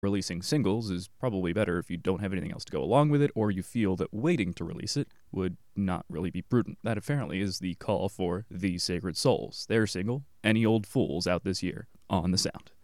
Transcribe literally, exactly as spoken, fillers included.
Releasing singles is probably better if you don't have anything else to go along with it, or you feel that waiting to release it would not really be prudent. That apparently is the call for The Sacred Souls, their single, Any Old Fools, out this year on The Sound.